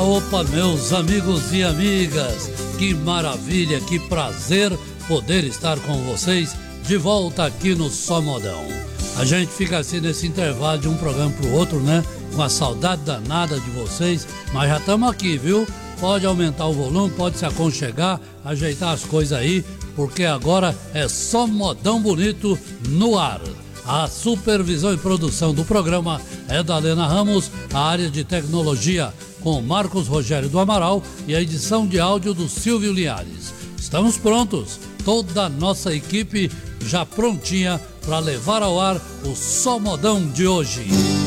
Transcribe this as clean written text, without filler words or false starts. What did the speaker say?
Opa, meus amigos e amigas, que maravilha, que prazer poder estar com vocês de volta aqui no Só Modão. A gente fica assim nesse intervalo de um programa pro outro, né? Com a saudade danada de vocês, mas já estamos aqui, viu? Pode aumentar o volume, pode se aconchegar, ajeitar as coisas aí, porque agora é Só Modão Bonito no ar. A supervisão e produção do programa é da Lena Ramos, a área de tecnologia com Marcos Rogério do Amaral e a edição de áudio do Silvio Linhares. Estamos prontos, toda a nossa equipe já prontinha para levar ao ar o Só Modão de hoje.